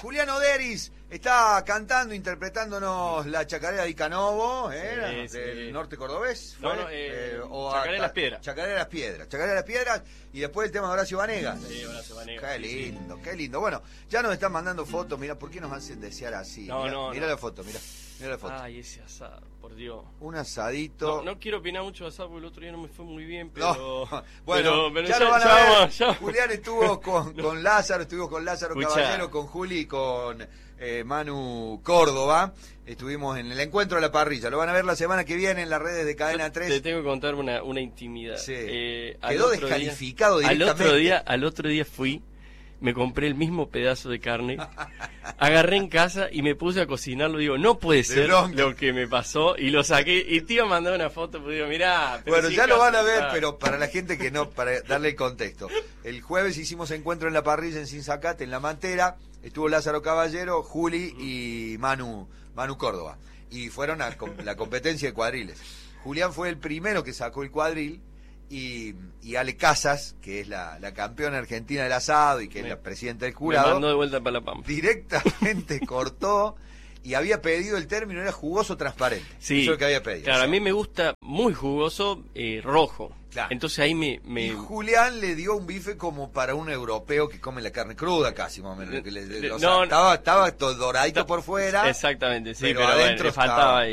Julián Oderis está cantando, interpretándonos la chacarera de Icanovo, del norte cordobés. Chacarera de las Piedras. Chacarera de las Piedras, y después el tema de Horacio Vanegas. Sí, Horacio Vanegas. Qué lindo, qué lindo. Bueno, ya nos están mandando fotos, mirá, ¿por qué nos hacen desear así? Mirá la foto, mirá la foto. Ay, ese asado, por Dios. Un asadito. No quiero opinar mucho de asado porque el otro día no me fue muy bien, pero... No. Bueno, pero ya lo van a ver. Ya. Julián estuvo con Lázaro, Escuchá. Caballero, con Juli y con Manu Córdoba. Estuvimos en el encuentro de la parrilla. Lo van a ver la semana que viene en las redes de Cadena 3. Te tengo que contar una intimidad. Sí. Quedó descalificado directamente. Al otro día fui, me compré el mismo pedazo de carne, agarré en casa y me puse a cocinarlo. Digo, no puede ser lo que me pasó, y lo saqué y te iba a mandar una foto, pues digo, mirá. Bueno, ya lo van a ver, pero para la gente que no, para darle el contexto. El jueves hicimos encuentro en la parrilla en Sinzacate, en La Mantera. Estuvo Lázaro Caballero, Juli y Manu Córdoba. Y fueron a la competencia de cuadriles. Julián fue el primero que sacó el cuadril. Y Ale Casas, que es la campeona argentina del asado y que es la presidenta del jurado, me mandó de vuelta para La Pampa. Directamente cortó y había pedido el término, era jugoso transparente. Sí, eso es lo que había pedido. Claro, a mí me gusta muy jugoso, rojo. Claro. Entonces ahí Y Julián le dio un bife como para un europeo que come la carne cruda casi, más o menos. Estaba todo doradito por fuera. Exactamente, sí, pero adentro bueno, le faltaba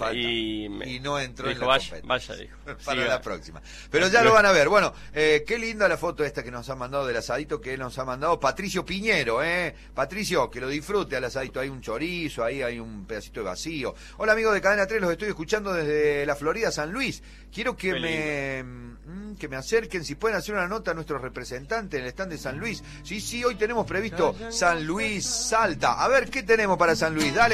y no entró dijo, en la competencia. Vaya, dijo. Para la próxima. Pero ya lo van a ver. Bueno, qué linda la foto esta que nos ha mandado del asadito, que nos ha mandado Patricio Piñero, Patricio, que lo disfrute al asadito. Hay un chorizo, ahí hay un pedacito de vacío. Hola amigos de Cadena 3, los estoy escuchando desde la Florida, San Luis. Quiero que me acerquen, si pueden hacer una nota a nuestros representantes en el stand de San Luis. Sí, hoy tenemos previsto San Luis Salta. A ver, ¿qué tenemos para San Luis? Dale.